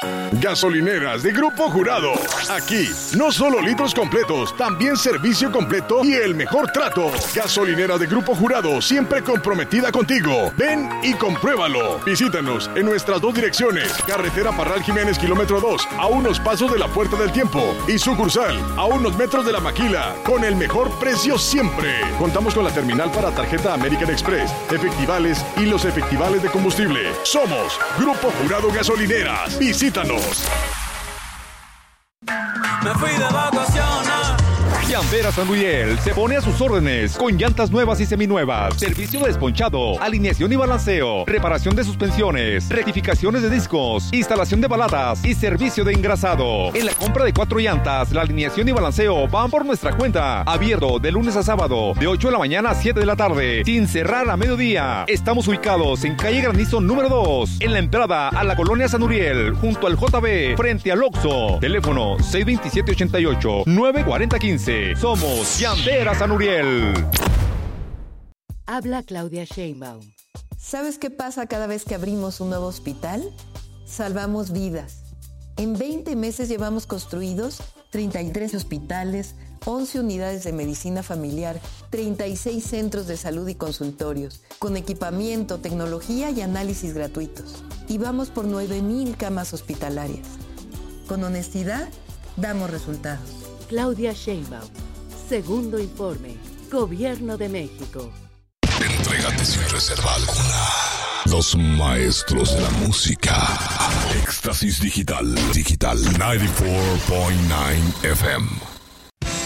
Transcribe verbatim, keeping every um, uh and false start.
Gasolineras de Grupo Jurado. Aquí, no solo litros completos, también servicio completo y el mejor trato. Gasolineras de Grupo Jurado, siempre comprometida contigo. Ven y compruébalo. Visítanos en nuestras dos direcciones. Carretera Parral Jiménez, kilómetro dos, a unos pasos de la Puerta del Tiempo. Y sucursal, a unos metros de la Maquila, con el mejor precio siempre. Contamos con la terminal para tarjeta American Express, efectivales y los efectivales de combustible. Somos Grupo Jurado Gasolineras. Visítanos. Me fui de vacaciones. Llanteras San Uriel se pone a sus órdenes con llantas nuevas y seminuevas, servicio de desponchado, alineación y balanceo, reparación de suspensiones, rectificaciones de discos, instalación de balatas y servicio de engrasado. En la compra de cuatro llantas, la alineación y balanceo van por nuestra cuenta. Abierto de lunes a sábado, de ocho de la mañana a siete de la tarde, sin cerrar a mediodía. Estamos ubicados en calle Granizo número dos, en la entrada a la colonia San Uriel, junto al J B, frente al Oxxo. Teléfono seis dos siete, ocho ocho, nueve cuatro cero uno cinco. Somos Llanteras San Uriel. Habla Claudia Sheinbaum. ¿Sabes qué pasa cada vez que abrimos un nuevo hospital? Salvamos vidas. En veinte meses llevamos construidos treinta y tres hospitales, once unidades de medicina familiar, treinta y seis centros de salud y consultorios, con equipamiento, tecnología y análisis gratuitos. Y vamos por nueve mil camas hospitalarias. Con honestidad, damos resultados. Claudia Sheinbaum. Segundo informe. Gobierno de México. Entrégate sin reserva alguna. Los maestros de la música. Éxtasis Digital. Digital noventa y cuatro punto nueve F M.